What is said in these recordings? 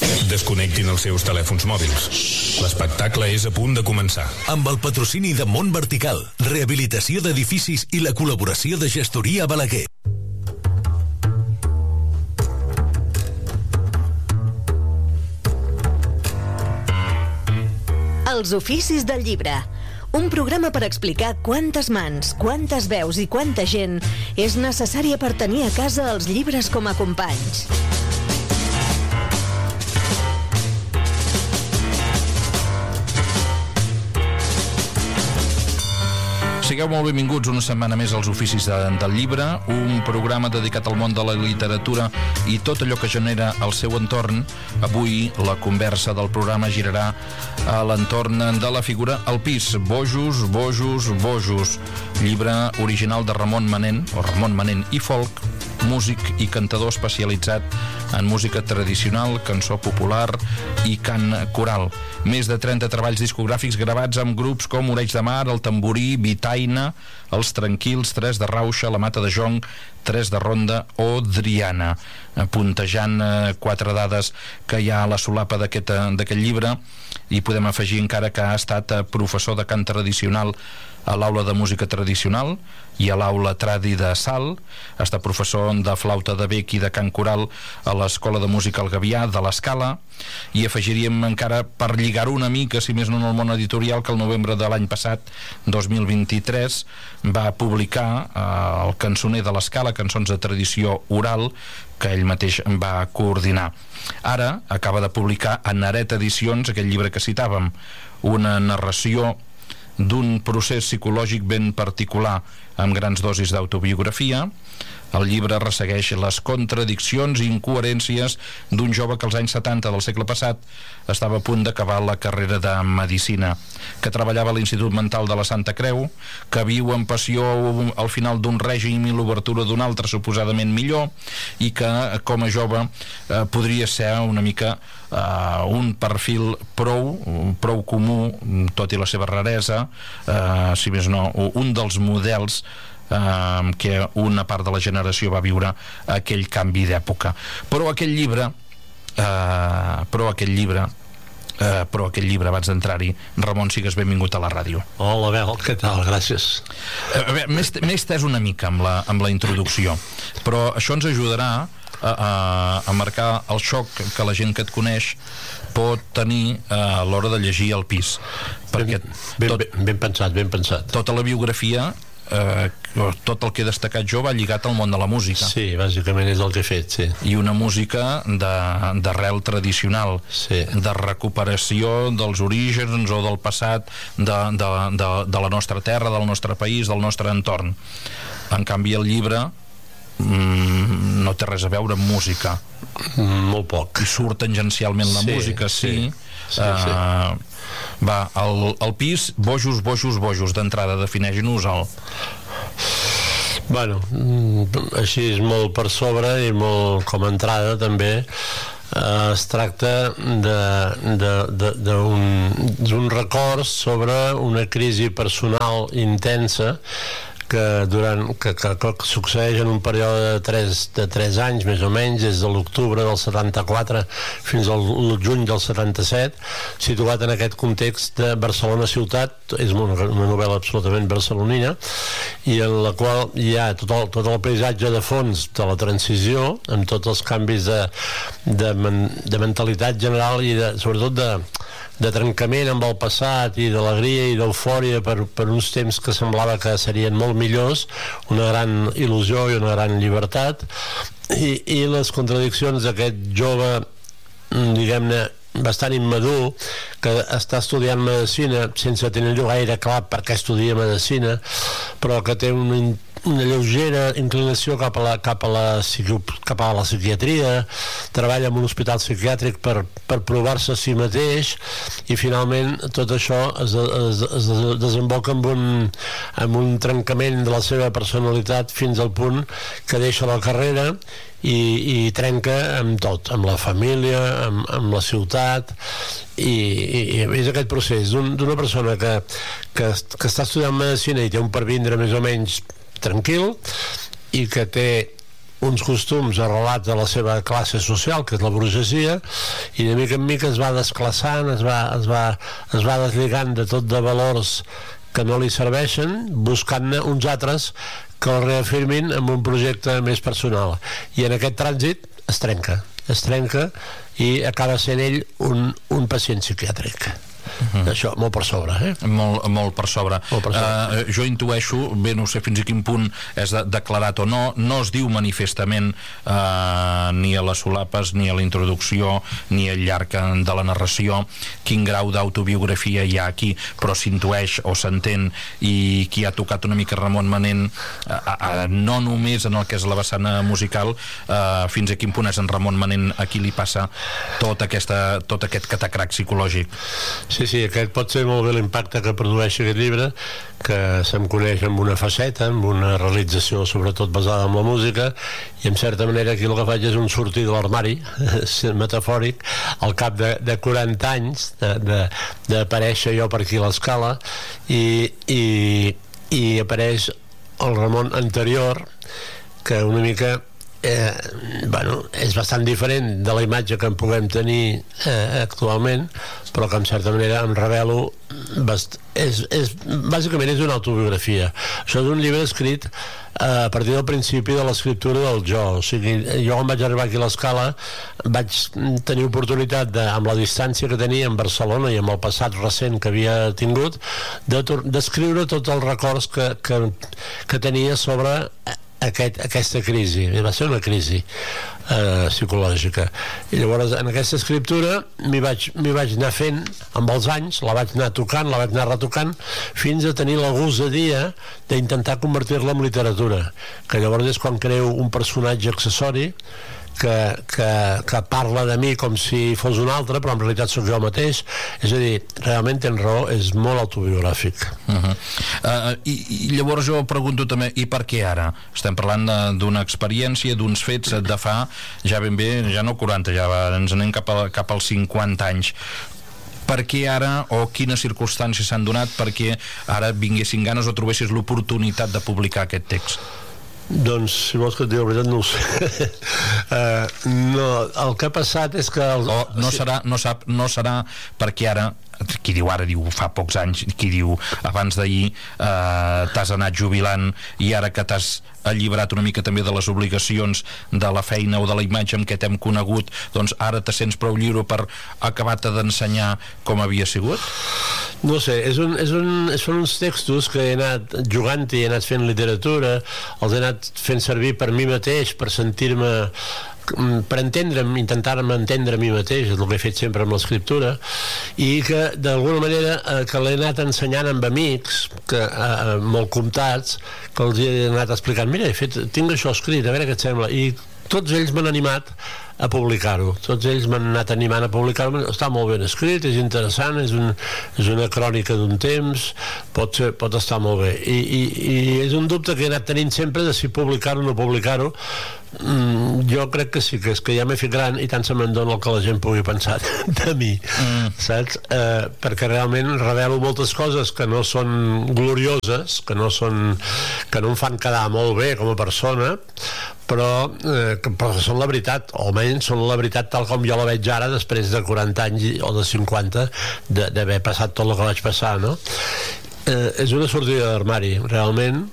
Desconnectin els seus telèfons mòbils. L'espectacle és a punt de començar. Amb el patrocini de Mont Vertical, rehabilitació d'edificis i la col·laboració de Gestoria Balaguer. Els oficis del llibre. Un programa per explicar quantes mans, quantes veus i quanta gent és necessària per tenir a casa els llibres com a companys. Sigueu molt benvinguts una setmana més als Oficis del Llibre, un programa dedicat al món de la literatura i tot allò que genera el seu entorn. Avui la conversa del programa girarà a l'entorn de la figura El Pis, Bojos, Bojos, Bojos, llibre original de Ramon Manent i Folk, músic i cantador especialitzat en música tradicional, cançó popular i cant coral. Més de 30 treballs discogràfics gravats amb grups com Orells de Mar, El Tamborí, Vitaina, Els Tranquils, Tres de Rauxa, La Mata de Jonc, Tres de Ronda o Driana. Puntejant 4 dades que hi ha a la solapa d'aquest llibre, i podem afegir encara que ha estat professor de cant tradicional a l'Aula de Música Tradicional i a l'Aula Tradi de Salt. Ha estat professor de flauta de bec i de cant coral a l'Escola de Música El Gavià de l'Escala, i afegiríem encara, per lligar una mica, si més no en el món editorial, que el novembre de l'any passat, 2023, va publicar el cançoner de l'Escala, cançons de tradició oral, que ell mateix va coordinar. Ara acaba de publicar a Naret Edicions aquell llibre que citàvem, una narració d'un procés psicològic ben particular amb grans dosis d'autobiografia. El llibre ressegueix les contradiccions i incoherències d'un jove que als anys 70 del segle passat estava a punt d'acabar la carrera de medicina, que treballava a l'Institut Mental de la Santa Creu, que viu amb passió al final d'un règim i l'obertura d'un altre suposadament millor, i que com a jove podria ser una mica un perfil prou comú, tot i la seva raresa, si més no, un dels models que una part de la generació va viure aquell canvi d'època. Però aquell llibre, abans d'entrar-hi, Ramon, sigues benvingut a la ràdio. Hola, Bel, què tal? Gràcies. M'he estès una mica amb la introducció, però això ens ajudarà a marcar el xoc que la gent que et coneix pot tenir a l'hora de llegir El Pis, perquè ben pensat. Tota la biografia, tot el que he destacat jo va lligat al món de la música. Sí, bàsicament és el que he fet, sí. I una música d'arrel tradicional, sí, de recuperació dels orígens o del passat de la nostra terra, del nostre país, del nostre entorn. En canvi, el llibre no té res a veure amb música. Molt poc. I surt tangencialment la música, sí. Va, el Pis, Bojos, Bojos, Bojos, d'entrada, defineix-nos-el. Bueno, així és molt per sobre i molt com a entrada també. Es tracta d'un record sobre una crisi personal intensa que succeeix en un període de 3 anys més o menys, des de l'octubre del 74 fins al juny del 77, situat en aquest context de Barcelona ciutat. És una novel·la absolutament barcelonina, i en la qual hi ha tot el paisatge de fons de la transició, amb tots els canvis de mentalitat general i sobretot de trencament amb el passat i d'alegria i d'eufòria per uns temps que semblava que serien molt millors, una gran il·lusió i una gran llibertat, i les contradiccions d'aquest jove, diguem-ne, bastant immadur, que està estudiant medicina sense tenir-ho gaire clar per què estudia medicina, però que té una lleugera inclinació cap a la psiquiatria, treballa en un hospital psiquiàtric per provar-se a si mateix, i finalment tot això es desemboca amb un trencament de la seva personalitat fins al punt que deixa la carrera i trenca amb tot, amb la família, amb la ciutat, i és aquest procés d'una persona que està estudiant medicina i té un pervindre més o menys tranquil, i que té uns costums arrelats a la seva classe social, que és la burgesia, i de mica en mica es va desclassant, es va deslligant de tot de valors que no li serveixen, buscant-ne uns altres que el reafirmin amb un projecte més personal. I en aquest trànsit es trenca i acaba sent ell un pacient psiquiàtric. Això, molt per sobre, molt per sobre. Jo intueixo, bé, no sé fins a quin punt és declarat o no es diu manifestament ni a les solapes, ni a la introducció, ni al llarg de la narració quin grau d'autobiografia hi ha aquí, però s'intueix o s'entén, i qui ha tocat una mica Ramon Manent, no només en el que és la vessant musical, fins a quin punt és en Ramon Manent a qui li passa tot aquest catacrac psicològic. Sí, aquest pot ser molt bé l'impacte que produeix aquest llibre, que se'm coneix amb una faceta, amb una realització sobretot basada en la música, i en certa manera aquí el que faig és un sortir de l'armari metafòric, al cap de 40 anys d'aparèixer jo per aquí a l'escala, i apareix el Ramon anterior, que una mica és bastant diferent de la imatge que en puguem tenir actualment, però que en certa manera em revelo. Bàsicament és una autobiografia. Això és un llibre escrit a partir del principi de l'escriptura del jo. O sigui, jo quan vaig arribar aquí a l'Escala vaig tenir oportunitat amb la distància que tenia en Barcelona i amb el passat recent que havia tingut, d'escriure tots els records que tenia sobre aquesta crisi. Va ser una crisi psicològica, i llavors en aquesta escriptura m'hi vaig anar fent amb els anys, la vaig anar tocant, la vaig anar retocant, fins a tenir la gosadia d'intentar convertir-la en literatura, que llavors és quan creo un personatge accessori que parla de mi com si fos un altre, però en realitat sóc jo mateix. És a dir, realment tens raó, és molt autobiogràfic. I llavors jo pregunto també, i per què ara? Estem parlant d'una experiència, d'uns fets de fa ja ben bé, ja no 40, ja ens anem cap als 50 anys. Per què ara, o quines circumstàncies s'han donat perquè ara vinguessin ganes o trobessis l'oportunitat de publicar aquest text? Doncs, si vols que et digui la veritat, no ho sé. No, el que ha passat és que... No serà perquè ara, qui diu ara diu fa pocs anys, qui diu abans d'ahir t'has anat jubilant i ara que t'has alliberat una mica també de les obligacions de la feina o de la imatge amb què t'hem conegut, doncs ara te sents prou lliure per acabar-te d'ensenyar com havia sigut? No sé, són uns textos que he anat jugant-hi, he anat fent literatura, els he anat fent servir per mi mateix, per sentir-me, per entendre'm, intentar-me entendre a mi mateix, és el que he fet sempre amb l'escriptura, i que d'alguna manera que l'he anat ensenyant amb amics molt comptats, que els he anat explicant, mira, tinc això escrit, a veure què et sembla, i tots ells m'han animat a publicar-ho, tots ells m'han anat animant a publicar-ho. Està molt ben escrit, és interessant, és una crònica d'un temps, pot estar molt bé, i és un dubte que he anat tenint sempre de si publicar-ho o no publicar-ho. Jo crec que sí, que és que ja m'he fet gran i tant se me'n dona el que la gent pugui pensar de mi, saps? Perquè realment revelo moltes coses que no són glorioses, que no em fan quedar molt bé com a persona, però són la veritat, o almenys són la veritat tal com jo la veig ara després de 40 anys o de 50 d'haver passat tot el que vaig passar, no? És una sortida d'armari, realment,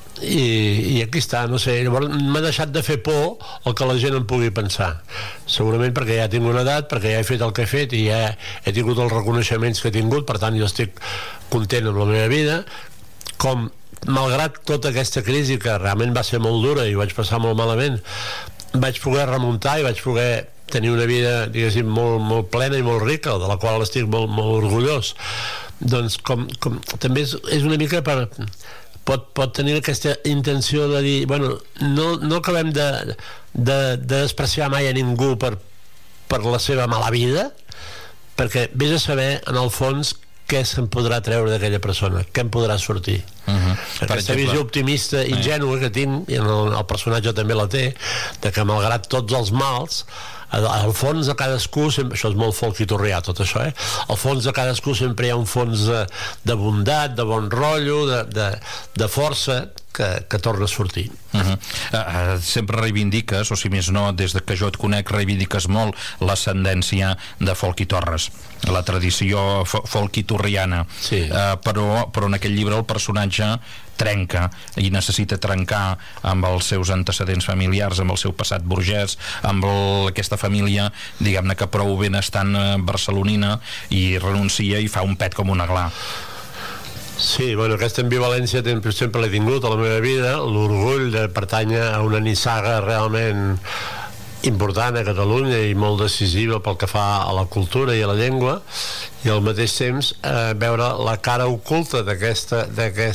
i aquí està, no sé, llavors m'ha deixat de fer por el que la gent em pugui pensar, segurament perquè ja tinc una edat, perquè ja he fet el que he fet i ja he tingut els reconeixements que he tingut, per tant jo estic content amb la meva vida, com malgrat tota aquesta crisi que realment va ser molt dura i vaig passar molt malament, vaig poder remuntar i vaig poder tenir una vida, diguéssim, molt plena i molt rica, de la qual estic molt orgullós. Doncs com també és una mica per... Pot tenir aquesta intenció de dir, bueno, no acabem de despreciar mai a ningú per la seva mala vida, perquè vés a saber, en el fons, què se'n podrà treure d'aquella persona, què en podrà sortir. Aquesta visió optimista, ingènua que tinc, i el personatge també la té, de que malgrat tots els mals, al fons de cadascú, això és molt folquitorrià tot això, al fons de cadascú sempre hi ha un fons de bondat, de bon rotllo, de força, que torna a sortir. Sempre reivindiques, o si més no, des que jo et conec, reivindiques molt l'ascendència de Folch i Torres, la tradició folquitorriana, però en aquest llibre el personatge trenca i necessita trencar amb els seus antecedents familiars, amb el seu passat burgès, amb aquesta família, diguem-ne, que prou benestant barcelonina, i renuncia i fa un pet com un aglà. Sí, bueno, aquesta ambivalència sempre l'he tingut a la meva vida, l'orgull de pertànyer a una nissaga realment important a Catalunya i molt decisiva pel que fa a la cultura i a la llengua, i al mateix temps veure la cara oculta d'aquesta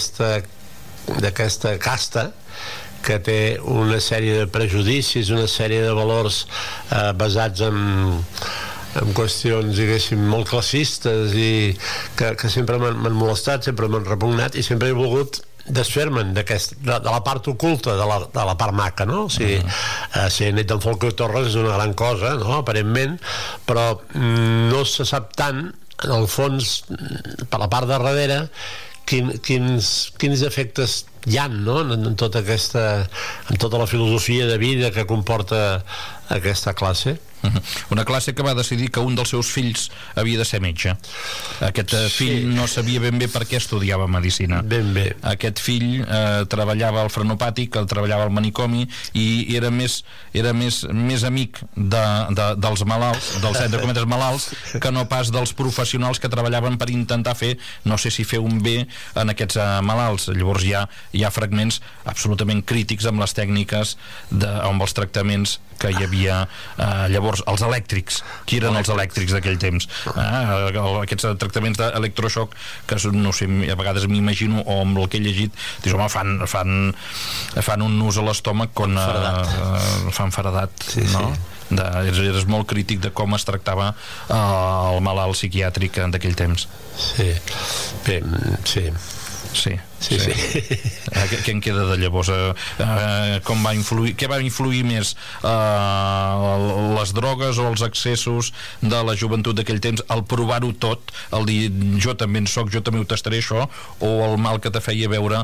casta que té una sèrie de prejudicis, una sèrie de valors basats en qüestions, diguéssim, molt classistes i que sempre m'han molestat, sempre m'han repugnat, i sempre he volgut desfer-me'n de la part oculta de la part maca, no? O sigui, ser net d'en Folch i Torres és una gran cosa, no? Aparentment, però no se sap tant, en el fons, per la part de darrere, quins efectes hi ha, no? en tota la filosofia de vida que comporta aquesta classe. Una classe que va decidir que un dels seus fills havia de ser metge. Aquest fill no sabia ben bé per què estudiava medicina. Ben bé. Aquest fill treballava al frenopàtic, treballava al manicomi, i era més amic dels malalts, dels centres cometes malalts, que no pas dels professionals que treballaven per intentar fer, no sé si fer un bé en aquests malalts. Llavors hi ha fragments absolutament crítics amb les tècniques, amb els tractaments que hi havia llavors, els elèctrics. Qui eren els elèctrics d'aquell temps? Aquests tractaments d'electroshock que, no sé, a vegades m'imagino, o amb el que he llegit, dius, home, fan un nus a l'estómac quan fan faradat, no? Eres molt crític de com es tractava el malalt psiquiàtric d'aquell temps. Sí. Bé, sí. Sí. Què en queda de llavors? Què va influir més? Les drogues o els excessos de la joventut d'aquell temps, el provar-ho tot, el dir jo també en soc, jo també ho tastaré això, o el mal que te feia veure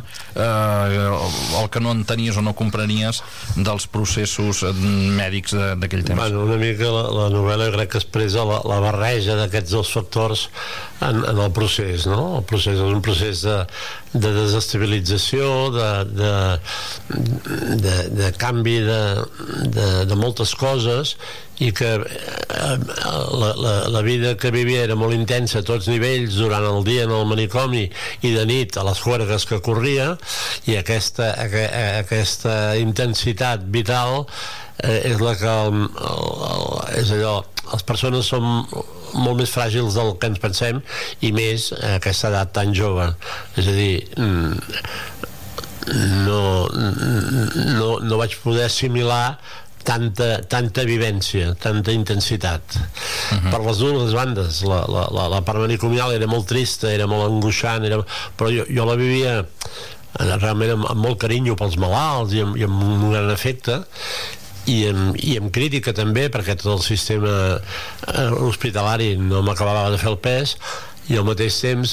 el que no entenies o no comprenies dels processos mèdics d'aquell temps? Bueno, una mica la novel·la crec que expressa la barreja d'aquests dos factors en el procés, no? El procés és un procés de desestabilització, de canvi de moltes coses, i que la vida que vivia era molt intensa a tots nivells, durant el dia en el manicomi i de nit a les juergues que corria, i aquesta intensitat vital és la que és allò, les persones són molt més fràgils del que ens pensem, i més a aquesta edat tan jove. És a dir, no vaig poder assimilar tanta vivència, tanta intensitat. Per les dues bandes. La part manicomial era molt trista, era molt angoixant, però jo la vivia realment amb molt carinyo pels malalts i amb un gran afecte, i amb crítica també, perquè tot el sistema hospitalari no m'acabava de fer el pes, i al mateix temps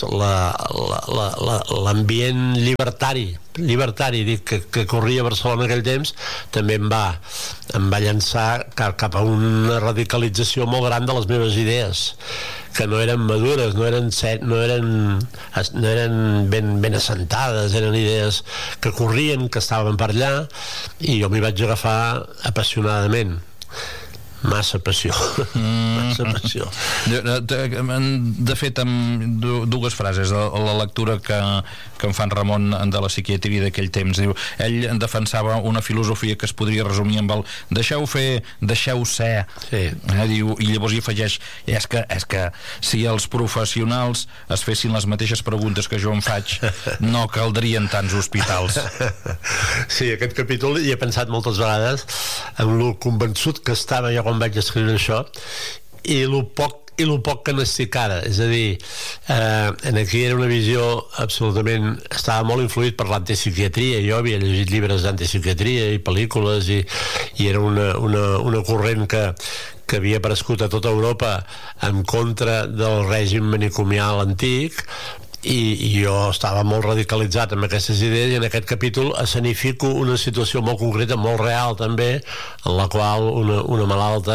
l'ambient llibertari dic, que corria a Barcelona aquell temps, també em va llançar cap a una radicalització molt gran de les meves idees, que no eren madures, no eren ben assentades, eren idees que corrien, que estaven per allà, i jo m'hi vaig agafar apassionadament. Massa passió. De fet, amb dues frases, la lectura que em fan Ramon de la psiquiatria d'aquell temps, diu, ell defensava una filosofia que es podria resumir amb el deixeu fer, deixeu ser, diu, i llavors hi afegeix, és que si els professionals es fessin les mateixes preguntes que jo em faig, no caldrien tants hospitals. Sí, aquest capítol hi he pensat moltes vegades, amb lo convençut que estava jo quan vaig escriure això, i lo poc i el poc que n'estic ara, és a dir, en aquí era una visió absolutament, estava molt influït per l'antipsiquiatria, jo havia llegit llibres d'antipsiquiatria i pel·lícules i era una corrent que havia aparegut a tota Europa en contra del règim manicomial antic, i jo estava molt radicalitzat amb aquestes idees, i en aquest capítol escenifico una situació molt concreta, molt real també, en la qual una malalta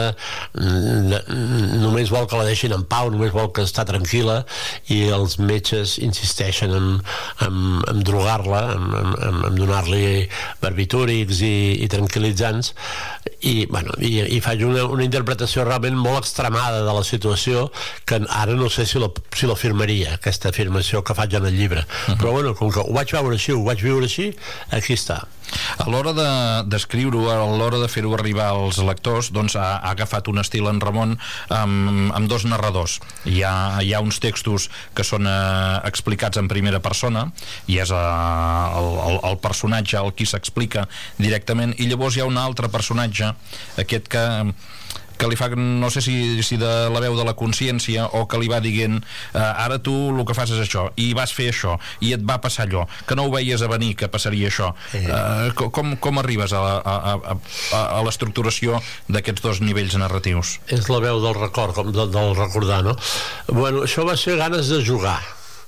només vol que la deixin en pau, només vol que està tranquil·la, i els metges insisteixen en drogar-la, en donar-li barbitúrics i tranquil·litzants, i faig una interpretació realment molt extremada de la situació, que ara no sé si l'afirmaria, aquesta afirmació que faig en el llibre, però bueno, com que ho vaig viure així, aquí està. A l'hora d'escriure-ho, a l'hora de fer-ho arribar als lectors, doncs ha agafat un estil en Ramon amb dos narradors. Hi ha uns textos que són explicats en primera persona, i és el personatge el qui s'explica directament, i llavors hi ha un altre personatge, aquest que li fa, no sé si de la veu de la consciència, o que li va dient ara tu el que fas és això, i vas fer això, i et va passar allò, que no ho veies a venir que passaria això. Com arribes a l'estructuració d'aquests dos nivells narratius? És la veu del record, com del recordar, no? Bueno, això va ser ganes de jugar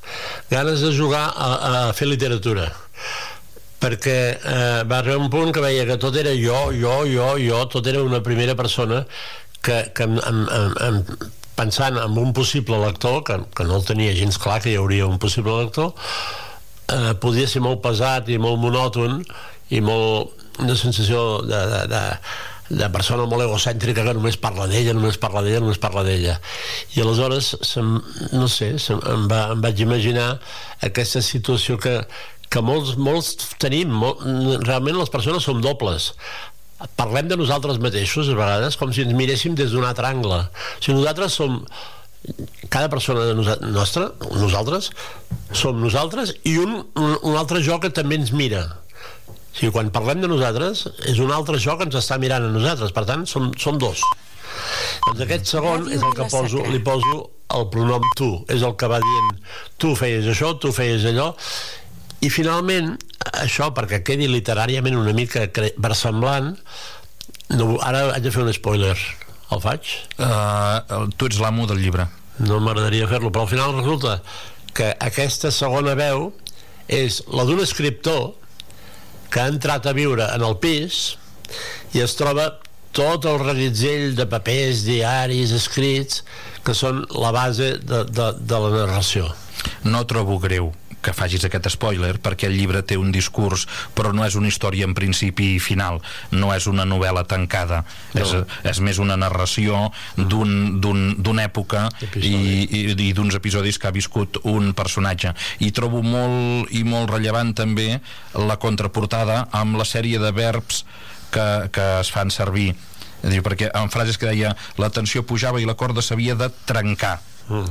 a fer literatura, perquè va arribar un punt que veia que tot era jo, tot era una primera persona, que pensant en un possible lector, que no el tenia gens clar que hi hauria un possible lector, podia ser molt pesat i molt monòton, i una sensació de persona molt egocèntrica que només parla d'ella, i aleshores no sé, em vaig imaginar aquesta situació que molts tenim. Realment les persones som dobles, parlem de nosaltres mateixos a vegades com si ens miréssim des d'un altre angle. O sigui, nosaltres som, cada persona nostra, nosaltres som nosaltres, i un altre jo que també ens mira. O sigui, quan parlem de nosaltres és un altre jo que ens està mirant a nosaltres, per tant som dos. Doncs aquest segon és el que li poso el pronom tu, és el que va dient tu feies això, tu feies allò. I finalment, això, perquè quedi literàriament una mica versemblant, ara haig de fer un spoiler. El faig? Tu ets l'amo del llibre. No m'agradaria fer-lo, però al final resulta que aquesta segona veu és la d'un escriptor que ha entrat a viure en el pis i es troba tot el reguitzell de papers, diaris, escrits, que són la base de la narració. No trobo greu que facis aquest spoiler, perquè el llibre té un discurs, però no és una història en principi i final, no és una novel·la tancada, és més una narració d'una època i d'uns episodis que ha viscut un personatge. I trobo molt rellevant també la contraportada amb la sèrie de verbs que es fan servir, perquè en frases que deia la tensió pujava i la corda s'havia de trencar,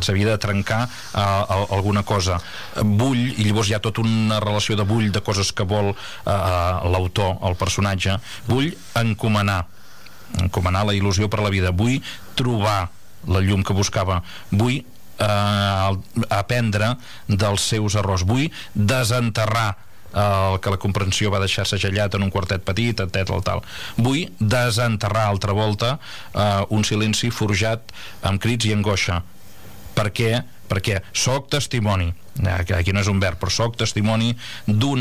alguna cosa. Vull, i llavors hi ha tota una relació de vull, de coses que vol l'autor, el personatge. Vull encomanar la il·lusió per la vida, vull trobar la llum que buscava, vull aprendre dels seus errors, vull desenterrar el que la comprensió va deixar segellat en un quartet petit, tal. Vull desenterrar altra volta un silenci forjat amb crits i angoixa. Per què? Perquè soc testimoni, aquí no és un verb, però soc testimoni d'un